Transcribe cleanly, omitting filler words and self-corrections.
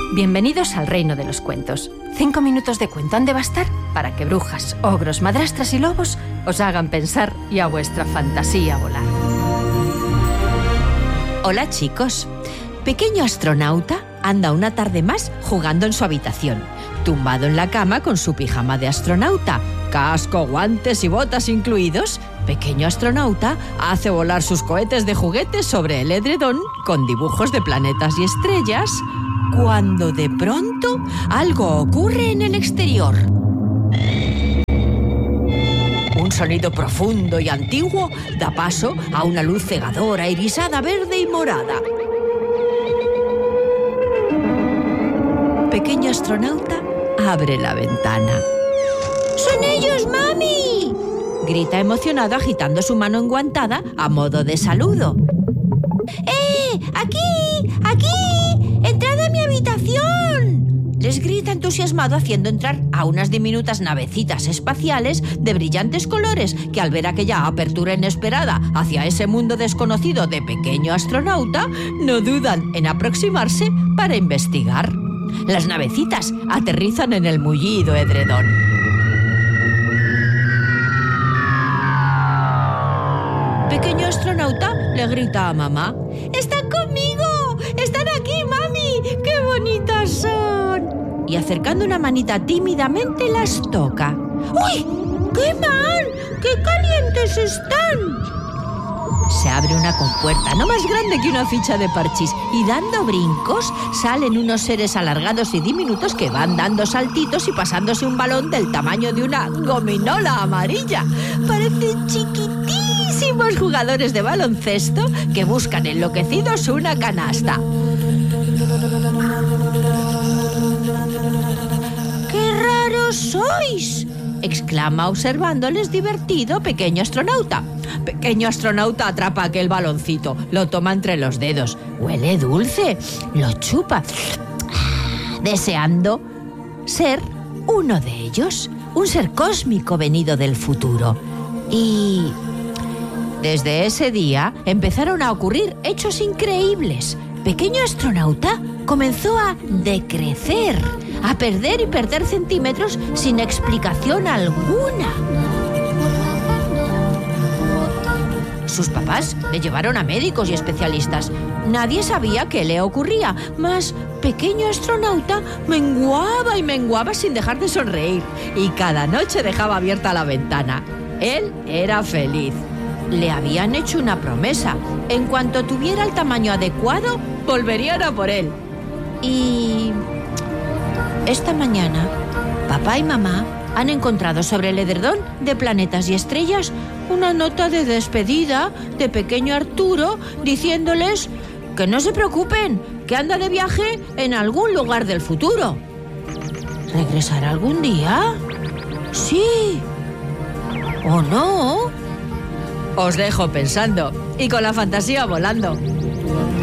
Bienvenidos al reino de los cuentos. 5 minutos de cuento han de bastar para que brujas, ogros, madrastras y lobos os hagan pensar y a vuestra fantasía volar. Hola chicos. Pequeño astronauta anda una tarde más jugando en su habitación, tumbado en la cama con su pijama de astronauta, casco, guantes y botas incluidos. Pequeño astronauta hace volar sus cohetes de juguetes sobre el edredón con dibujos de planetas y estrellas, cuando de pronto algo ocurre en el exterior. Un sonido profundo y antiguo da paso a una luz cegadora, irisada, verde y morada. Pequeño astronauta abre la ventana. ¡Son ellos, mami!, grita emocionado agitando su mano enguantada a modo de saludo. ¡Aquí! ¡Aquí! ¡Entrad a mi habitación!, les grita entusiasmado, haciendo entrar a unas diminutas navecitas espaciales de brillantes colores que, al ver aquella apertura inesperada hacia ese mundo desconocido de pequeño astronauta, no dudan en aproximarse para investigar. Las navecitas aterrizan en el mullido edredón. Pequeño astronauta le grita a mamá: ¡Están conmigo! ¡Están aquí, mami! ¡Qué bonitas son! Y acercando una manita tímidamente las toca. ¡Uy! ¡Qué mal! ¡Qué calientes están! Se abre una compuerta no más grande que una ficha de parchís y, dando brincos, salen unos seres alargados y diminutos que van dando saltitos y pasándose un balón del tamaño de una gominola amarilla. Parecen chiquitísimos jugadores de baloncesto que buscan enloquecidos una canasta. ¡Qué raros sois!, exclama observándoles divertido pequeño astronauta. Pequeño astronauta atrapa aquel baloncito, lo toma entre los dedos, huele dulce, lo chupa, deseando ser uno de ellos, un ser cósmico venido del futuro. Y desde ese día empezaron a ocurrir hechos increíbles. Pequeño astronauta comenzó a decrecer, a perder y perder centímetros sin explicación alguna. Sus papás le llevaron a médicos y especialistas. Nadie sabía qué le ocurría, mas pequeño astronauta menguaba y menguaba sin dejar de sonreír, y cada noche dejaba abierta la ventana. Él era feliz. Le habían hecho una promesa: en cuanto tuviera el tamaño adecuado, volverían a por él. Y esta mañana, papá y mamá han encontrado sobre el edredón de planetas y estrellas una nota de despedida de pequeño Arturo, diciéndoles que no se preocupen, que anda de viaje en algún lugar del futuro. ¿Regresará algún día? Sí. ¿O no? Os dejo pensando y con la fantasía volando.